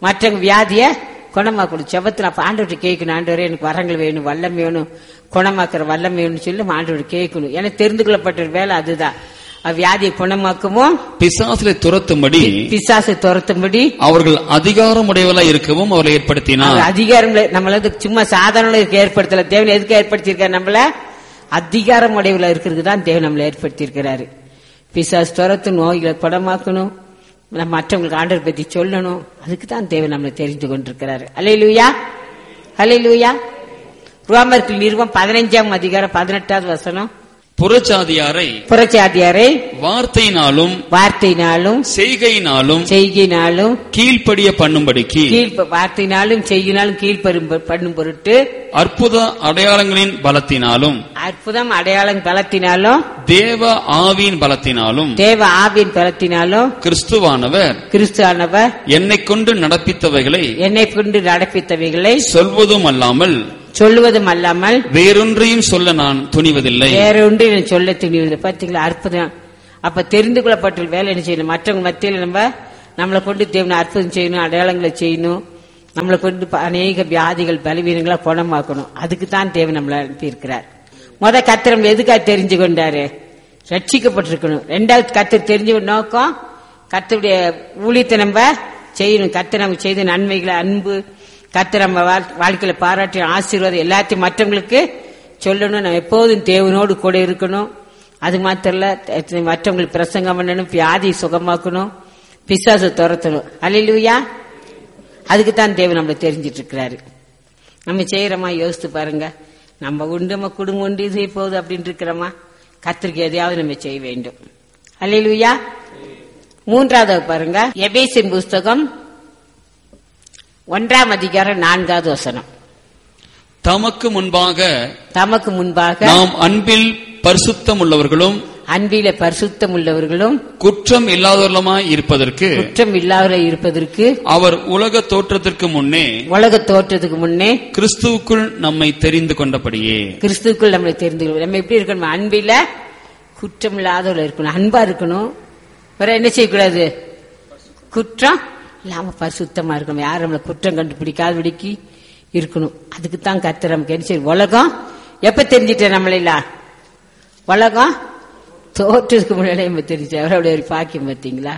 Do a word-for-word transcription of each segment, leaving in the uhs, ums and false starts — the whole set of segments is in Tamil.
மற்றவங்க வியாதிய குணமாக்கணும். செபத்துல அப்ப ஆண்டவர்கிட்ட கேட்கணும், ஆண்டவரே எனக்கு வரங்கள் வேணும், வல்லம் வேணும், குணமாக்குற வல்லம் வேணும்னு சொல்லி ஆண்டவர்கிட்ட கேட்கணும். ஏன்னா தெரிந்து கொள்ளப்பட்ட வேலை அதுதான். வியாதியை குணமாக்கவும் பிசாசை துரத்தும்படி பிசாசை துரத்தும்படி அவர்கள் அதிகாரம் உடையவர்களாக இருக்கவும் அவர்களை ஏற்படுத்தினார். அதிகாரம் நம்மள சும்மா சாதாரண ஏற்படுத்தல, தேவன் எதுக்கு ஏற்படுத்தியிருக்காரு? நம்மள அதிகாரம் உடையவர்களா இருக்கிறதுக்கு தான் தேவன் நம்மளை ஏற்படுத்தியிருக்கிறாரு. பிசாசு துரத்து நோய்களை குணமாக்கணும், நம்ம மற்றவங்களுக்கு ஆண்டவர் பத்தி சொல்லணும், அதுக்கு தான் தேவன் நம்மளை தெரிந்து கொண்டிருக்கிறாரு. அல்லேலூயா, அல்லேலூயா. ரோமர்கள் நிறுவம் பதினைஞ்சாம் அதிகாரம் பதினெட்டாவது வசனம். புறச்சாதியாரை புறச்சாதியாரை வார்த்தையினாலும் வார்த்தையினாலும் செய்கையினாலும் செய்கையினாலும் கீழ்ப்படிய பண்ணும்படிக்கு கீழ் வார்த்தையினாலும் செய்கினாலும் கீழ்ப்படும் பண்ணும் பொருட்டு அற்புத அடையாளங்களின் பலத்தினாலும் அற்புதம் அடையாளம் பலத்தினாலும் தேவ ஆவியின் பலத்தினாலும் தேவ ஆவியின் பலத்தினாலும் கிறிஸ்துவானவர் கிறிஸ்துவானவர் என்னை கொண்டு நடப்பித்தவைகளை என்னை கொண்டு நடப்பித்தவைகளை சொல்வதும் அல்லாமல் சொல்லுவதும் அல்லாமல் வேறொன்றையும் சொல்ல நான் துணிவதில்லை. வேறொன்று சொல்ல துணிவதில்லை. பாத்தீங்களா, அற்புதம். அப்ப தெரிந்து கொள்ளப்பட்ட வேலை என்ன செய்யணும்? மற்றவங்க மத்தியில் நம்ம நம்மளை கொண்டு தேவனை அற்புதம் செய்யணும், அடையாளங்களை செய்யணும், நம்மளை கொண்டு அநேக வியாதிகள் பலவீனங்களா குணமாக்கணும். அதுக்கு தான் தேவன் நம்மளை அனுப்பி இருக்கிறார். முத கத்திரம் எதுக்காக தெரிஞ்சு கொண்டாரு? ரட்சிக்கப்பட்டிருக்கணும். ரெண்டாவது கத்தர் தெரிஞ்சு நோக்கம் கத்தருடைய ஊழியத்தை நம்ம செய்யணும். கத்தர் நம்ம செய்த நன்மைகளை, அன்பு, கத்தர் நம்ம வாழ்க்கையில பாராட்டி ஆசீர்வாதம் எல்லாத்தையும் மற்றவங்களுக்கு சொல்லணும். நம்ம எப்போதும் தேவனோடு கூட இருக்கணும். அது மாத்திரம் இல்ல, மற்றவங்களுக்கு பிரசங்கம் பண்ணணும், வியாதியை சுகமாக்கணும், பிசாசை துரத்தணும். அல்லேலூயா. அதுக்கு தான் தேவன் நம்மளை தெரிஞ்சிட்டு இருக்கிறாரு. நம்ம செய்யறோமா? யோசித்து பாருங்க. நம்ம உண்டு, நம்ம குடும்பம் உண்டு, இது போகுது அப்படின்னு இருக்கிறோமா? கர்த்தருக்கு எதையாவது நம்ம செய்ய வேண்டும். அல்லேலூயா. மூன்றாவது பாருங்க, எபேசியர் புஸ்தகம் ஒன்றாம் அதிகாரம் நான்காவது வசனம். தமக்கு முன்பாக தமக்கு முன்பாக நாம் அன்பில் பரிசுத்தம் உள்ளவர்களும் அன்பில பரிசுத்தம் உள்ளவர்களும் குற்றம் இல்லாதவர்களுமாய் இருப்பதற்கு குற்றம் இல்லாதவர்களாய் இருப்பதற்கு அவர் உலக தோற்றத்திற்கு முன்னே உலக தோற்றத்துக்கு முன்னே கிறிஸ்துவுக்குள் நம்மை தெரிந்து கொண்டபடியே. கிறிஸ்துவுக்குள் நம்மளை தெரிந்து கொள்ள நம்ம எப்படி இருக்கணும்? அன்பில குற்றம் இல்லாதவர்கள் இருக்கணும், அன்பா இருக்கணும். வேற என்ன செய்யக்கூடாது? குற்றம் இல்லாம பரிசுத்தமா இருக்கணும். யாரும் நம்மளை குற்றம் கண்டுபிடிக்காத விடிக்கி இருக்கணும். அதுக்குத்தான் கர்த்தர் நமக்கு என்ன செய்யும்? உலகம் எப்ப தெரிஞ்சிட்ட நம்மள இல்ல? உலகம் தோற்றத்துக்கு முன்னாலே நம்ம தெரிஞ்சு எவ்வளவு பெரிய பாக்கியம் பார்த்தீங்களா?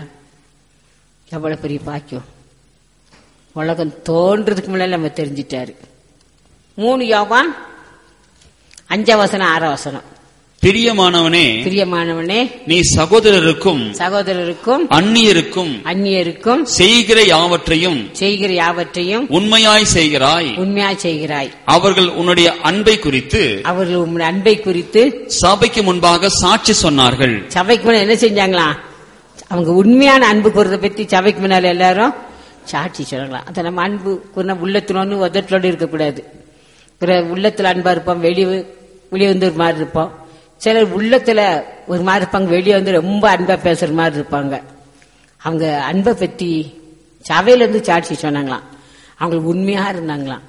எவ்வளவு பெரிய பாக்கியம். உலகம் தோன்றதுக்கு முன்னாலே நம்ம தெரிஞ்சிட்டாரு. மூணு யோவான் அஞ்சாம் வசனம் ஆறாம் வசனம். பிரியமானவனே பிரியமானவனே நீ சகோதரருக்கும் சகோதரருக்கும் அந்நியருக்கும் அந்நியருக்கும் செய்கிற யாவற்றையும் செய்கிற யாவற்றையும் உண்மையாய் செய்கிறாய் உண்மையாய் செய்கிறாய். அவர்கள் உன்னுடைய அன்பை குறித்து அவர்கள் உன்னுடைய அன்பை குறித்து சபைக்கு முன்பாக சாட்சி சொன்னார்கள். சபைக்கு முன்னாடி என்ன செஞ்சாங்களா? அவங்க உண்மையான அன்பு கூறதை பற்றி சபைக்கு முன்னால எல்லாரும் சாட்சி சொன்னாங்களாம். அதை நம்ம அன்பு உள்ளத்தினோன்னு உதட்டோடு இருக்கக்கூடாது. உள்ளத்துல அன்பா இருப்போம், வெளியே வெளியே வந்து ஒரு மாதிரி இருப்போம். சிலர் உள்ளத்துல ஒரு மாதிரி இருப்பாங்க, வெளியே வந்து ரொம்ப அன்பா பேசுற மாதிரி இருப்பாங்க. அவங்க அன்பை பத்தி சபையில இருந்து சாட்சி சொன்னாங்களாம். அவங்களுக்கு உண்மையா இருந்தாங்களாம்.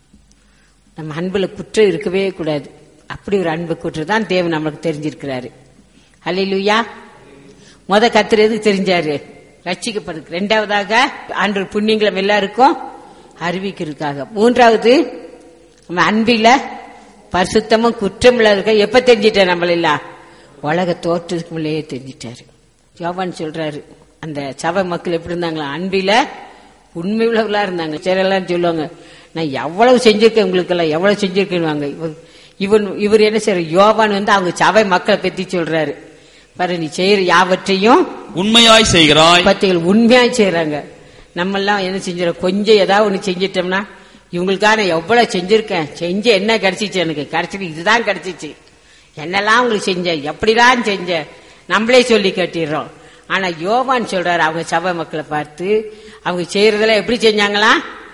நம்ம அன்புல குற்றம் இருக்கவே கூடாது. அப்படி ஒரு அன்பு குற்றம் தான் தேவன் நம்மளுக்கு தெரிஞ்சிருக்கிறாரு. அல்லேலூயா. முத கர்த்தர் எதுக்கு தெரிஞ்சாரு? ரட்சிக்கப்படுது. ரெண்டாவதாக ஆண்டவர் புண்ணியங்களும் எல்லாருக்கும் அறிவிக்கிறதுக்காக. மூன்றாவது நம்ம அன்பில பரிசுத்தமும் குற்றம் இல்லாத எப்ப தெரிஞ்சிட்டாரு? நம்மள இல்ல உலக தோற்றத்துக்கு முள்ளையே தெரிஞ்சிட்டாரு. யோவான் சொல்றாரு, அந்த சபை மக்கள் எப்படி இருந்தாங்களா? அன்பில உண்மை உள்ளவர்களா இருந்தாங்க. சிலெல்லாம் சொல்லுவாங்க, நான் எவ்வளவு செஞ்சிருக்கேன் உங்களுக்கு எல்லாம், எவ்வளவு செஞ்சிருக்கேன்னு. இவன் இவர் என்ன செய்யற? யோவான் வந்து அவங்க சபை மக்களை பத்தி சொல்றாரு. பாரு, நீ செய்யற யாவற்றையும் உண்மையாய் செய்கிறாய். பத்திகள் உண்மையாய் செய்யறாங்க. நம்ம எல்லாம் என்ன செஞ்சிடறோம்? கொஞ்சம் ஏதாவது ஒண்ணு செஞ்சிட்டோம்னா, இவங்களுக்கான எவ்வளவு செஞ்சிருக்கேன், செஞ்ச என்ன கிடைச்சிச்சு, எனக்கு கிடைச்சிட்டு இதுதான் கிடைச்சிச்சு, என்னெல்லாம் உங்களுக்கு செஞ்ச, எப்படிதான் செஞ்ச, நம்மளே சொல்லி கட்டிடுறோம். ஆனா யோவான் சொல்றாரு, அவங்க சபை மக்களை பார்த்து அவங்க செய்யறதெல்லாம் எப்படி செஞ்சாங்களா?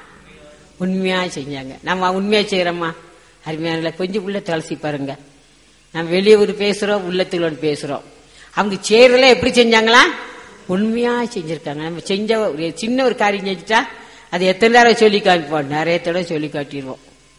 உண்மையா செஞ்சாங்க. நம்ம உண்மையா செய்யறோமா? அருமையான கொஞ்சம் உள்ள தலசி பாருங்க. நம்ம வெளியூர் பேசுறோம், உள்ளத்துல பேசுறோம். அவங்க செய்யறதெல்லாம் எப்படி செஞ்சாங்களா? உண்மையா செஞ்சிருக்காங்க. நம்ம செஞ்ச ஒரு சின்ன ஒரு காரியம் செஞ்சுட்டா அது எத்தனை தடவை சொல்லி காட்டிப்போம்? நிறைய தடவை சொல்லி காட்டிடுவோம்.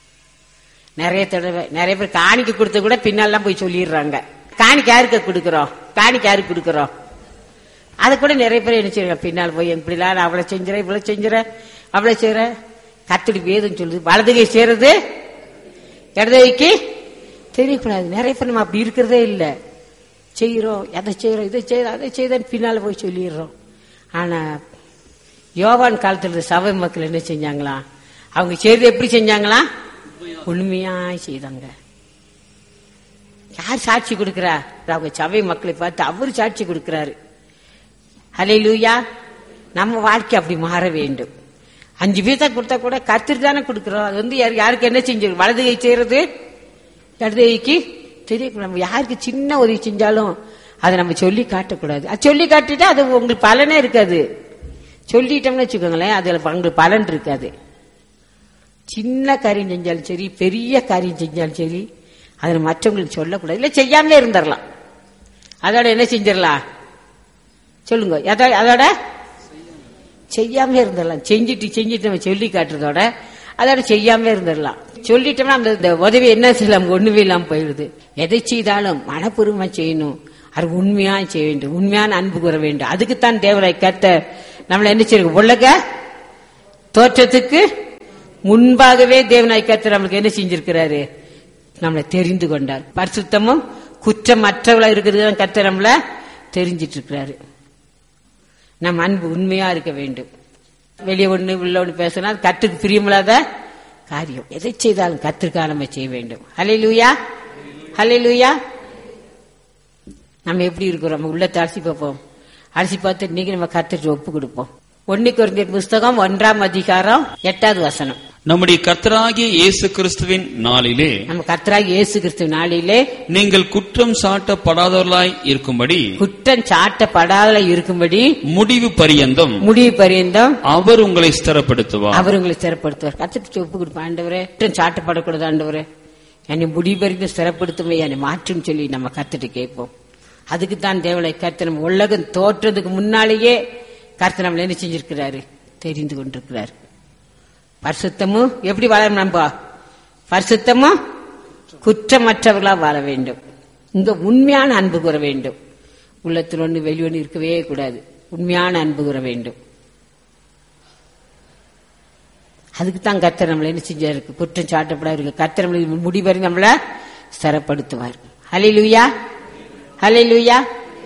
நிறைய தடவை நிறைய பேர் காணிக்க கொடுத்த கூட பின்னாலாம் போய் சொல்லிடுறாங்க. காணிக்க யாருக்கு கொடுக்கறோம்? காணிக்க யாருக்கு கொடுக்கறோம்? அதை கூட நிறைய பேர் என்ன செய்யறாங்க, பின்னால் போய் எப்படிலாம் நான் அவளை செஞ்சுறேன், இவ்வளவு செஞ்சுறேன், அவளை செய்யறேன். கர்த்தருடைய வேதம் சொல்லுது, வலதுகை செய்யறது இடதுகைக்கு தெரியக்கூடாது. நிறைய பேர் நம்ம அப்படி இருக்கிறதே இல்லை. செய்யறோம், எதை செய்யறோம், இதை செய்யறோம், அதை செய்தான் பின்னால போய் சொல்லிடுறோம். ஆனா யோவான் காலத்துல சபை மக்கள் என்ன செஞ்சாங்களா, அவங்க செய்யறது எப்படி செஞ்சாங்களா, உண்மையா செய்தாங்க. யார் சாட்சி கொடுக்கிறா? அவங்க சபை மக்களை பார்த்து அவரு சாட்சி கொடுக்கிறாரு. ஹல்லேலூயா. நம்ம வாழ்க்கை அப்படி மாற வேண்டும். அஞ்சு பீசா கொடுத்தா கூட கர்த்தருக்கு தானே கொடுக்கிறோம். அது வந்து யாருக்கு என்ன செஞ்சு வலது கை செய்யறது இடது கைக்கு தெரியக்கூடாது. நம்ம யாருக்கு சின்ன உதவி செஞ்சாலும் அதை நம்ம சொல்லி காட்டக்கூடாது. அது சொல்லி காட்டிட்டா அது உங்களுக்கு பலனே இருக்காது. சொல்லிட்டோம்னு வச்சுக்கோங்களேன், அதுல உங்களுக்கு பலன் இருக்காது. சின்ன காரியம் செஞ்சாலும் சரி, பெரிய காரியம் செஞ்சாலும் சரி, அதை மற்றவங்களுக்கு சொல்லக்கூடாது. இல்ல செய்யாமலே இருந்துடலாம். அதோட என்ன செஞ்சிடலாம் சொல்லுங்க, அதோட செய்யாம இருந்துடலாம். செஞ்சுட்டு செஞ்சுட்டு நம்ம சொல்லி காட்டுறதோட அதோட செய்யாம இருந்துடலாம். சொல்லிட்டோம்னா அந்த உதவி என்ன செய்யலாம், ஒண்ணுமே இல்லாம போயிடுது. எதை செய்தாலும் மனப்பூர்வமா செய்யணும். அது உண்மையா செய்ய வேண்டும், உண்மையான அன்பு கூற வேண்டும். அதுக்குத்தான் தேவராய் கர்த்தர் நம்மள என்ன செய்ய, உலக தோற்றத்துக்கு முன்பாகவே தேவனாய் கர்த்தர் நம்மளுக்கு என்ன செஞ்சிருக்கிறாரு, நம்மளை தெரிந்து கொண்டார். பரிசுத்தமும் குற்றமற்றவளா இருக்கிறது கர்த்தர் நம்மள தெரிஞ்சிட்டு இருக்கிறாரு. நம்ம அன்பு உண்மையா இருக்க வேண்டும். வெளியே ஒண்ணு உள்ள ஒண்ணு பேசினா கர்த்தருக்கு பிரியமில்லாத காரியம். எதை செய்தாலும் கர்த்தருக்காக நம்ம செய்ய வேண்டும். ஹல்லேலூயா, ஹல்லேலூயா. நம்ம எப்படி இருக்கிறோம், நம்ம உள்ளத்தை அலசி பார்ப்போம். அலசி பார்த்து இன்னைக்கு நம்ம கர்த்தருக்கு ஒப்பு கொடுப்போம். ஒன்னு கொரிந்தியர் புஸ்தகம் ஒன்றாம் அதிகாரம் எட்டாவது வசனம். நம்முடைய கர்த்தராகிய இயேசு கிறிஸ்துவின் நாளிலே, நம்ம கர்த்தராகிய இயேசு கிறிஸ்துவின் நாளிலே நீங்கள் குற்றம் சாட்டப்படாதவர்களாய் இருக்கும்படி, குற்றம் சாட்டப்படாதவர்களாய் இருக்கும்படி முடிவு பரியந்தம் முடிவு பரியந்தம் அவர் உங்களை ஸ்திரப்படுத்துவார். அவர் உங்களை ஸ்திரப்படுத்துவார். கர்த்தருக்கு ஒப்பு கொடுப்போம். ஆண்டவரே, குற்றம் சாட்டப்படக்கூடாது ஆண்டவரே, என்னை முடிவு பரியந்தம் ஸ்திரப்படுத்தும், என்னை மாற்றும் சொல்லி நம்ம கர்த்தர்ட்ட கேட்போம். அதுக்குத்தான் தேவனை கர்த்தர் நம்ம உலகம் தோற்றதுக்கு முன்னாலேயே கர்த்தர் நம்மள என்ன செஞ்சிருக்கிறாரு, தெரிந்து கொண்டிருக்கிறார். பரிசுத்தமும் எப்படி வாழணும், நம்ம பரிசுத்தமும் குற்றமற்றவர்களா வாழ வேண்டும். இங்க உண்மையான அன்பு கூற வேண்டும். உள்ளத்தில் ஒன்று வெளியொன்று இருக்கவே கூடாது. உண்மையான அன்பு கூற வேண்டும். அதுக்குத்தான் கர்த்தர் நம்மள என்ன செஞ்சாரு, குற்றம் சாட்டப்படாது. கர்த்தர் நம்மள முடிவரை நம்மள ஸ்திரப்படுத்துவார். ஹல்லேலூயா, ஹல்லேலூயா.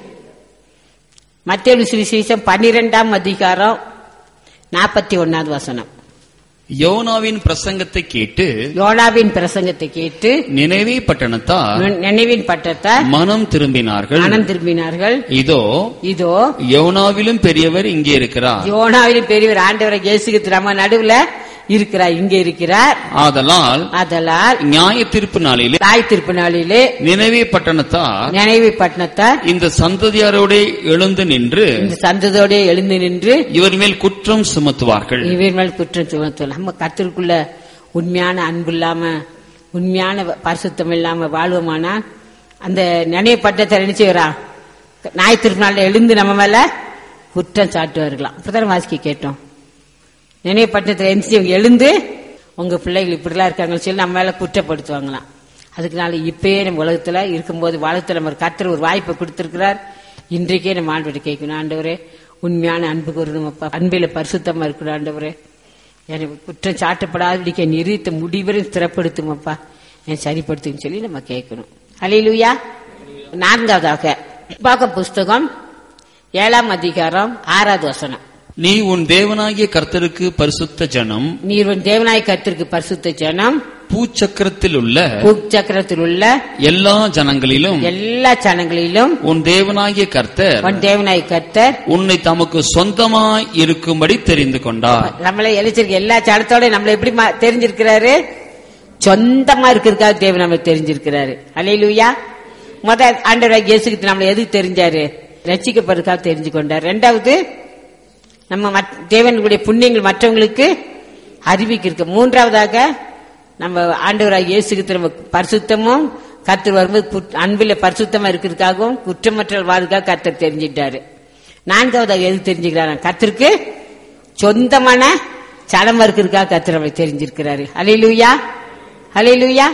மத்தேயு சுவிசேஷம் பன்னிரெண்டாம் அதிகாரம் நாற்பத்தி ஒன்னாவது வசனம். யோனாவின் பிரசங்கத்தை கேட்டு யோனாவின் பிரசங்கத்தை கேட்டு நினைவே பட்டணத்தார் நினைவின் பட்டணத்தார் மனம் திரும்பினார்கள் மனம் திரும்பினார்கள் இதோ இதோ யோனாவிலும் பெரியவர் இங்கே இருக்கிறார். யோனாவிலும் பெரியவர் ஆண்டவரை இயேசுகிறிஸ்து நம்ம நடுவுல இருக்கிறார், இங்கே இருக்கிறார். ஆதலால் ஆதலால் நியாய தீர்ப்பு நாளிலே நியாய தீர்ப்பு நாளிலே நினைவே பட்டணத்தார் நினைவே பட்டணத்தார் இந்த சந்ததியாரோட எழுந்து நின்று இந்த சந்ததியோட எழுந்து நின்று இவர் மேல் குற்றம் சுமத்துவார்கள். இவர் மேல் குற்றம் சுமத்துவார்கள். நம்ம கர்த்தருக்குள்ள உண்மையான அன்பு இல்லாம உண்மையான பரிசுத்தம் இல்லாம வாழ்வோமானா அந்த நினைவு பட்டத்தை என்ன செய்யறா, நியாய தீர்ப்பு நாளில் எழுந்து நம்ம மேல குற்றம் சாட்டுவார்களாம். இப்பதான் வாசிக்க கேட்டோம். நினைவு பட்டணத்துல எழுந்து உங்க பிள்ளைகள் இப்படிலாம் இருக்காங்கன்னு சொல்லி நம்ம மேல குற்றப்படுத்துவாங்களாம். அதுக்குனால இப்பயே நம்ம உலகத்துல இருக்கும்போது வாழ்த்துல நம்ம கர்த்தர் ஒரு வாய்ப்பை கொடுத்திருக்கிறார். இன்றைக்கே நம்ம ஆண்டவரை கேட்கணும், ஆண்டவரே உண்மையான அன்பு கூறணும், அன்பில பரிசுத்தமா இருக்கணும் ஆண்டவரே, எனக்கு குற்றம் சாட்டப்படாத நிறுத்த முடிவரை ஸ்திரப்படுத்தும் அப்பா, என் சரிப்படுத்துன்னு சொல்லி நம்ம கேட்கணும். ஹல்லேலூயா. நான்காவதாக பாக்க புஸ்தகம் ஏழாம் அதிகாரம் ஆறாவது வசனம். நீ உன் தேவனாகிய கர்த்தருக்கு பரிசுத்த ஜனம், நீர் உன் தேவனாகிய கர்த்தருக்கு பரிசுத்த ஜனம், பூச்சக்கரத்தில் உள்ள பூச்சக்கரத்தில் உள்ள எல்லா ஜனங்களிலும் எல்லா ஜனங்களிலும் உன் தேவனாகிய கர்த்தர் உன் தேவனாகிய கர்த்தர் உன்னை தமக்கு சொந்தமாய் இருக்கும்படி தெரிந்து கொண்டார். நம்மளை எழுச்சிருக்க எல்லா ஜனத்தோட நம்மளை எப்படி தெரிஞ்சிருக்கிறாரு, சொந்தமா இருக்கிறதுக்காக தேவன் நம்மளை தெரிஞ்சிருக்கிறாரு. ஹல்லேலூயா. முத ஆண்டவராகிய இயேசு கிறிஸ்து நம்மளை எதுக்கு தெரிஞ்சாரு, ரட்சிக்கப்படுறதுக்காக தெரிஞ்சு கொண்டார். ரெண்டாவது நம்ம தேவனுடைய புண்ணியங்கள் மற்றவங்களுக்கு அறிவிக்க. மூன்றாவதாக நம்ம ஆண்டவராகிய இயேசு கிறிஸ்து நம்ம பரிசுத்தமும் கர்த்தர் வரும்போது அன்பில பரிசுத்தமா இருக்கிறதுக்காகவும் குற்றமற்ற வாழ்க்காக கர்த்தர் தெரிஞ்சிட்டாரு. நான்காவதாக எது தெரிஞ்சுக்கிறாரு, கர்த்தருக்கு சொந்தமான சனமா இருக்கிறதுக்காக கர்த்தர் நம்மளை தெரிஞ்சிருக்கிறாரு. ஹல்லேலூயா, ஹல்லேலூயா.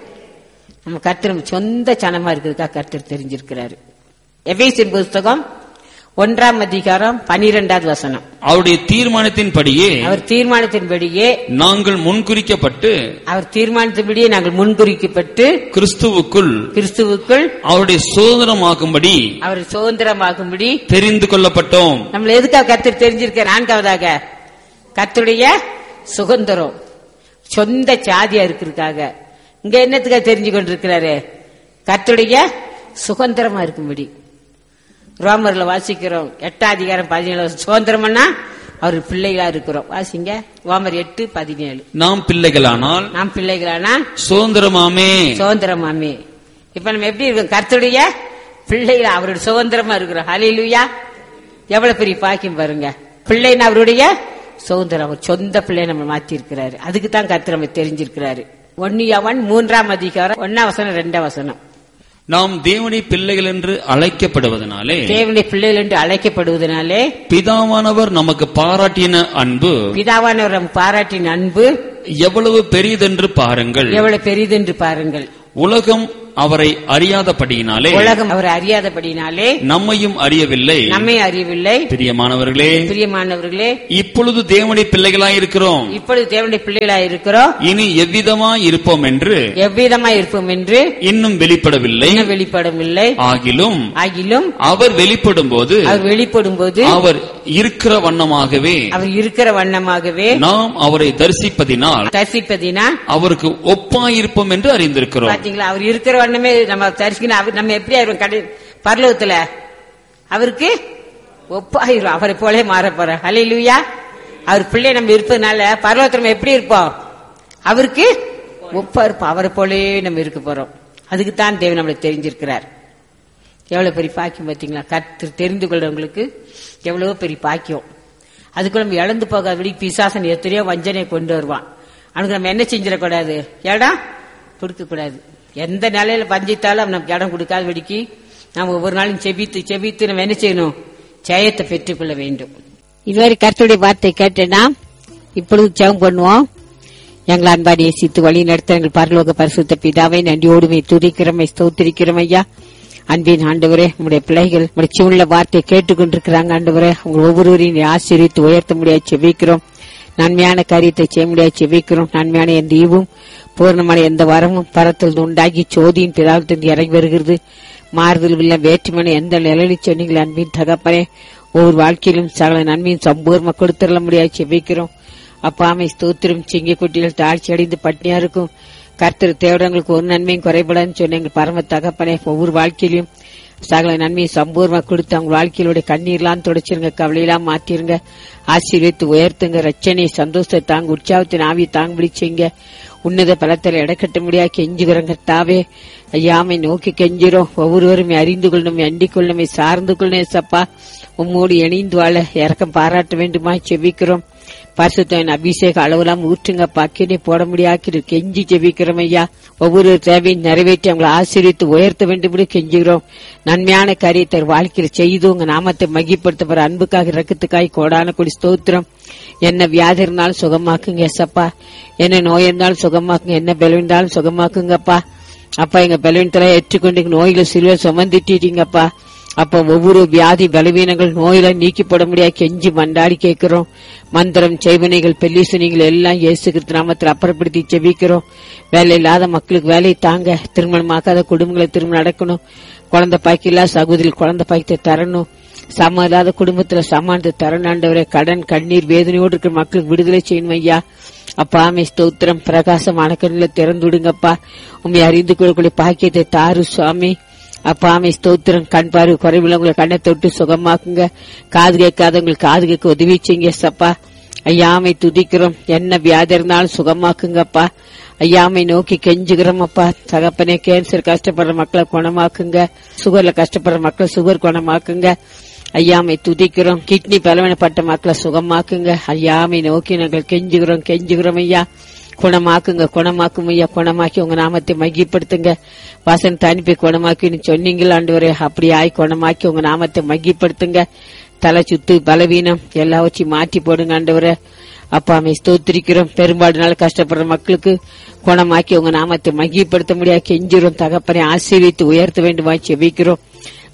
நம்ம கர்த்தர் சொந்த சனமா இருக்கிறதுக்காக கர்த்தர் தெரிஞ்சிருக்கிறாரு. எபேசியர் புஸ்தகம் ஒன்றாம் அதிகாரம் பனிரெண்டாவது வசனம். அவருடைய தீர்மானத்தின்படியே அவர் தீர்மானத்தின்படியே நாங்கள் முன்குறிக்கப்பட்டு அவர் தீர்மானத்தின்படியே நாங்கள் முன்குறிக்கப்பட்டு கிறிஸ்துவுக்குள் கிறிஸ்துவுக்குள் அவருடைய சுதந்திரமாகும்படி அவர் சுதந்திரமாகும்படி தெரிந்து கொள்ளப்பட்டோம். நம்மள எதுக்காக கர்த்தர் தெரிஞ்சிருக்க? நான்காவதாக கர்த்தருடைய சுதந்திரம், சொந்த சாதியா இருக்கிறதுக்காக. இங்க என்னத்துக்காக தெரிஞ்சு கொண்டிருக்கிறாரு? கர்த்தருடைய சுதந்திரமா இருக்கும்படி. ரோமர்ல வாசிக்கிறோம் எட்டாம் அதிகாரம் பதினேழு. சுதந்திரம்னா அவர் பிள்ளைகளா இருக்கிறோம். வாசிங்க ரோமர் எட்டு பதினேழு. நாம் பிள்ளைகளானால் நாம் பிள்ளைகளானால் சுதந்திரமாமே சுதந்திரமாமே. இப்ப நம்ம எப்படி இருக்கோம்? கர்த்தருடைய பிள்ளைகளா, அவருடைய சுதந்திரமா இருக்கிறோம். ஹல்லேலூயா! எவ்வளவு பெரிய பாக்கியம் பாருங்க. பிள்ளைன்னு அவருடைய சுதந்திரம், அவர் சொந்த பிள்ளை நம்ம மாத்தி இருக்கிறாரு. அதுக்கு தான் கர்த்தர் நம்ம தெரிஞ்சிருக்கிறாரு. ஒன்னு யோவான் மூன்றாம் அதிகாரம் ஒன்னாம் வசனம் ரெண்டாம் வசனம். நாம் தேவனுடைய பிள்ளைகள் என்று அழைக்கப்படுவதனாலே தேவனுடைய பிள்ளைகள் என்று அழைக்கப்படுவதனாலே பிதாவானவர் நமக்கு பாராட்டின அன்பு பிதாவானவர் நமக்கு பாராட்டின அன்பு எவ்வளவு பெரியதென்று பாருங்கள். எவ்வளவு பெரியதென்று பாருங்கள். உலகம் அவரை அறியாதபடியினாலே உலகம் அவரை அறியாதபடியினாலே நம்மையும் அறியவில்லை. நம்மை அறியவில்லை. பிரியமானவர்களே பிரியமானவர்களே இப்பொழுது தேவனுடைய பிள்ளைகளாய் இருக்கிறோம். இப்பொழுது தேவனுடைய பிள்ளைகளாய் இருக்கிறோம். இனி எவ்விதமாய் இருப்போம் என்று எவ்விதமாய் இருப்போம் என்று இன்னும் வெளிப்படவில்லை. இன்னும் வெளிப்படவில்லை. ஆகிலும் ஆகிலும் அவர் வெளிப்படும் போது அவர் வெளிப்படும் போது அவர் இருக்கிற வண்ணமாகவே அவர் இருக்கிற வண்ணமாகவே நாம் அவரை தரிசிப்பதினால் தரிசிப்பதினால் அவருக்கு ஒப்பாயிருப்போம் என்று அறிந்திருக்கிறோம். பாத்தீங்களா? அவர் இருக்கிற வண்ணமே நம்ம தரிசிக்கணும். அவர் நம்ம எப்படி ஆயிரும்? கடை பரலோகத்துல அவருக்கு ஒப்பாயிரும். அவரை போலே மாற போற. ஹல்லேலூயா! அவர் பிள்ளை நம்ம இருப்பதனால பரலோகத்துல நம்ம எப்படி இருப்போம்? அவருக்கு ஒப்பா இருப்போம். அவரை போலே நம்ம இருக்க போறோம். அதுக்கு தான் தேவன் நம்மளை தெரிஞ்சிருக்கிறார். எவ்வளவு பெரிய பாக்கியம் பாத்தீங்களா? கர்த்தர் தெரிந்து கொள்றவங்களுக்கு எவ்வளவோ பெரிய பாக்கியம். அதுக்கு நம்ம இழந்து போகாதபடி பிசாசன் எத்தனையோ வஞ்சனையை கொண்டு வருவான். அவனுக்கு நம்ம என்ன செஞ்சிடக்கூடாது? இடம் கொடுக்க கூடாது. எந்த நிலையில பஞ்சித்தாலும் அவன் நமக்கு இடம் கொடுக்காத வெடிக்கி நம்ம ஒவ்வொரு நாளும் செபித்து செபித்து நம்ம என்ன செய்யணும்? ஜெயத்தை பெற்றுக்கொள்ள வேண்டும். இதுவரை கர்த்தருடைய வார்த்தை கேட்டேன்னா இப்பொழுது ஜெபம் பண்ணுவோம். எங்கள் அன்பாடி இயேசுத்து வழி நடத்த எங்கள் பரலோக பரிசுத்த பிதாவை நன்றியோடுமை துதிக்கிறமை ஸ்தோத்திரிக்கிறோம். ஐயா, அன்பின் ஆண்டவரே, நம்முடைய பிள்ளைகள் நம்முடைய சிவுள்ள வார்த்தை கேட்டுக்கொண்டிருக்கிறாங்க. ஆண்டவரே, உங்கள் ஒவ்வொருவரையும் ஆசீர்வித்து உயர்த்த முடியாது செபிக்கிறோம். நன்மையான காரியத்தை செய்ய முடியாது செபிக்கிறோம். நன்மையான எந்த ஈவும் பூர்ணமான எந்த வரமும் பரத்தில் உண்டாகி சோதியின் பிதாவிலிருந்து இறங்கி வருகிறது. மாறுதல் உள்ள வேற்றுமான எந்த நிலையில் சொன்னீங்கள் அன்பின் தகப்பனே, ஒவ்வொரு வாழ்க்கையிலும் சகல நன்மையும் சம்பூர்ணமா கொடுத்துள்ள முடியாது செபிக்கிறோம். அப்பாமை ஸ்தோத்திரம். சிங்கக்குட்டியில் தாழ்ச்சி அடைந்து பட்னியா இருக்கும் கர்த்தர் தேவடங்களுக்கு ஒரு நன்மையும் குறைபடாதுன்னு சொன்ன எங்கள் பரம தகப்பனே, ஒவ்வொரு வாழ்க்கையிலும் சகல நன்மையை சம்பூர்ணமா கொடுத்து அவங்க வாழ்க்கையிலுடைய கண்ணீர்லாம் தொடச்சிருங்க, கவலையெல்லாம் மாத்திருங்க, ஆசீர்வித்து உயர்த்துங்க, ரட்சனை சந்தோஷத்தை தாங்க, உற்சாகத்தின் ஆவியை தாங்க செய்யுங்க. உன்னத பலத்தில் இடக்கட்ட முடியாது கெஞ்சுகிறோங்க தாவே. ஐயாமை நோக்கி கெஞ்சிரோம். ஒவ்வொருவருமே அறிந்து கொள்ளணுமே, அண்டிக் கொள்ளணுமே, சார்ந்து கொள்ளணும். சப்பா, உம்மோடு இணைந்து வாழ இறக்கம் பாராட்ட வேண்டுமா செபிக்கிறோம். பரிசுத்தன் அபிஷேக அளவுலாம் ஊற்றுங்க, பாக்கினை போட முடியாது கெஞ்சி ஜெபிக்கிறோம். ஐயா, ஒவ்வொரு தேவையும் நிறைவேற்றி அவங்களை ஆசீர்வித்து உயர்த்த வேண்டும் கெஞ்சுகிறோம். நன்மையான காரியத்தை வாழ்க்கையில் செய்து உங்க நாமத்தை மகிப்படுத்த போற அன்புக்காக இரக்கத்துக்காய் கோடான கொடி ஸ்தோத்திரம். என்ன வியாதி இருந்தாலும் சுகமாக்குங்க எசப்பா, என்ன நோய் இருந்தாலும் சுகமாக்குங்க, என்ன பலவீனாலும் சுகமாக்குங்கப்பா. அப்பா, எங்க பலவீனத்தெல்லாம் ஏற்றுக்கொண்டு நோய்களை சிலுவை சுமந்துட்டீங்கப்பா. அப்ப ஒவ்வொரு வியாதி பலவீனங்கள் நோயில நீக்கப்பட முடியாது கெஞ்சி மண்டாடி கேட்கிறோம். மந்திரம் செய்வனைகள் பெல்லிசனிகள் எல்லாம் இயேசு கிறிஸ்து நாமத்தில் அப்புறப்படுத்தி செபிக்கிறோம். வேலை இல்லாத மக்களுக்கு வேலையை தாங்க, திருமணமாக்காத குடும்பங்களை திருமணம் நடக்கணும், குழந்தை பாய்க்கு இல்லாத சகோதரி குழந்தை பாய்க்கத்தை தரணும், சம இல்லாத குடும்பத்துல சமானத்தை தரணுண்டவரே. கடன் கண்ணீர் வேதனையோடு இருக்கிற மக்களுக்கு விடுதலை செய்யணும் ஐயா. அப்பா, ஆமை ஸ்தோத்திரம். பிரகாசமான கண்ணில திறந்து விடுங்கப்பா. உண்மை அறிந்து கொள்ளக்கூடிய பாக்கியத்தை தாரு சுவாமி. அப்பா, ஆமை ஸ்தோத்திரம். கண் பார்வை குறைவுள்ளவங்களை கண்ணை தொட்டு சுகமாக்குங்க, காது கேட்காதவங்களுக்கு காது கேட்க உதவி செய்யுங்க சப்பா. ஐயாமை துதிக்கிறோம். என்ன வியாதி இருந்தாலும் சுகமாக்குங்கப்பா. ஐயாமை நோக்கி கெஞ்சுகிறோம் அப்பா. தகப்பனே, கேன்சர் கஷ்டப்படுற மக்களை குணமாக்குங்க, சுகர்ல கஷ்டப்படுற மக்களை சுகர் குணமாக்குங்க. ஐயாமை துதிக்கிறோம். கிட்னி பலவீனப்பட்ட மக்களை சுகமாக்குங்க. ஐயாமை நோக்கி நாங்கள் கெஞ்சுகிறோம் கெஞ்சுகிறோம் ஐயா. குணமாக்குங்க, குணமாக்கும் ஐயா. குணமாக்கி உங்க நாமத்தை மகிப்படுத்துங்க. வசனத்தை அனுப்பி குணமாக்கின்னு சொன்னீங்களா ஆண்டவரே, அப்படி ஆய் குணமாக்கி உங்க நாமத்தை மகிப்படுத்துங்க. தலை சுத்து பலவீனம் எல்லாவற்றையும் மாற்றி போடுங்க ஆண்டவரே. அப்பாமை ஸ்தோத்திரிக்கிறோம். பெரும்பாடு நாள் கஷ்டப்படுற மக்களுக்கு குணமாக்கி உங்க நாமத்தை மகிப்படுத்த முடியாது கெஞ்சிரும். தகப்பனை ஆசீர்வித்து உயர்த்த வேண்டுமா செபிக்கிறோம்.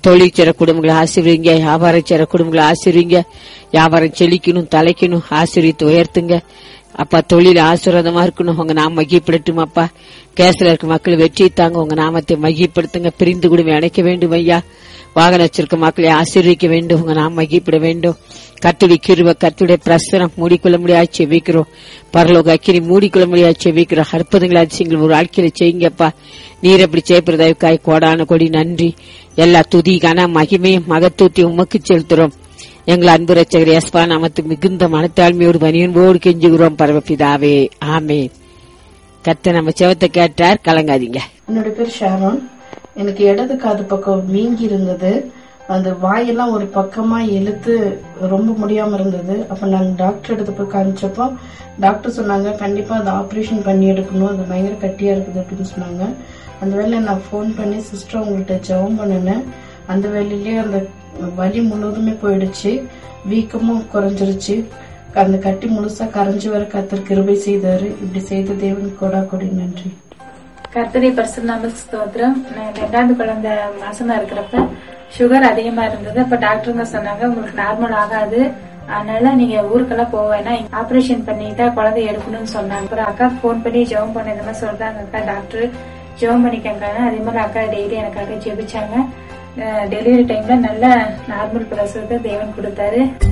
தொழில் செய்ற குடும்பங்களை ஆசீர்வதிங்க, வியாபாரம் செய்ற குடும்பங்களை ஆசீர்வதிங்க. வியாபாரம் செழிக்கணும், தலைக்கணும், ஆசீர்வித்து உயர்த்துங்க. அப்பா தொழில் ஆசீர்வாதமா இருக்கணும், உங்க நாம மகிழ்படுத்தும். அப்பா கேஸ்ல இருக்க மக்கள் வெற்றி தாங்க, உங்க நாமத்தை மகிழ்படுத்துங்க. பிரிந்து குடும்பம் அணைக்க வேண்டும் ஐயா. வாகன வச்சிருக்க மக்களை ஆசீர்விக்க வேண்டும், உங்க நாம் மகிழ்ப்பட வேண்டும். கர்த்தருடைய கிருபை, கர்த்தருடைய பிரசனம் மூடிக்கொள்ள முடியாது செவிக்கிறோம். பரலோக அக்கினி மூடிக்கொள்ள முடியாது செவிக்கிறோம். அற்புதங்களை அதிசயங்கள் ஒரு வாழ்க்கையில செய்யுங்கப்பா. நீர் எப்படி செய்யப்படுறதாய்க்காய் கோடான கொடி நன்றி. எல்லா துதிக்கான மகிமையும் மகத்துவத்தையும் உமக்கு செலுத்துறோம். எங்கள் அன்பு ரட்சகர் எஸ்பா நாமத்துக்கு மிகுந்த மனத்தாழ்மையோடு பணியன்போடு கெஞ்சுகிறோம் பரமபிதாவே, ஆமென். கர்த்தர் நம்ம செவத்தை கேட்டார், கலங்காதீங்க. என்னோட பேர் ஷாரோன். எனக்கு இடது காது பக்கம் வீங்கி இருந்தது. அந்த வாயெல்லாம் ஒரு பக்கமா இழுத்து ரொம்ப முடியாம இருந்தது. அப்ப நாங்க டாக்டர் எடுத்து போய் காமிச்சப்போ டாக்டர் சொன்னாங்க, கண்டிப்பா அதை ஆபரேஷன் பண்ணி எடுக்கணும், அது பயங்கர கட்டியா இருக்குது அப்படின்னு சொன்னாங்க. அந்த வேலையை நான் போன் பண்ணி சிஸ்டர் உங்கள்கிட்ட ஜெபம் பண்ணினேன். அந்த வேலையிலேயே அந்த வலி முழுவதுமே போயிடுச்சு, வீக்கமும் குறைஞ்சிருச்சு. அந்த கட்டி முழுசா கரைஞ்சு வர கர்த்தர் கிருபை செய்தாரு. இப்படி செய்த தேவன் கொடா கொடி நன்றி. கர்த்தருடைய பரிசுத்த நாமத்துக்கு ஸ்தோத்திரம். நான் ரெண்டாவது குழந்தை மாசமா இருக்கிறப்ப சுகர் அதிகமா இருந்தது. அப்ப டாக்டருங்க சொன்னாங்க, உங்களுக்கு நார்மல் ஆகாது, அதனால நீங்க ஊருக்கெல்லாம் போவேன்னா ஆபரேஷன் பண்ணிட்டா குழந்தை எடுக்கணும்னு சொன்னாங்க. அப்புறம் அக்கா போன் பண்ணி ஜெபம் பண்ண இந்த மாதிரி சொல்றாங்க, அக்கா டாக்டர் ஜெபம் பண்ணிக்கங்க. அதே மாதிரி அக்கா டெய்லி எனக்காக ஜெபிச்சாங்க. டெலிவரி டைம்ல நல்ல நார்மல் பிரசவத்தை தேவன் கொடுத்தாரு.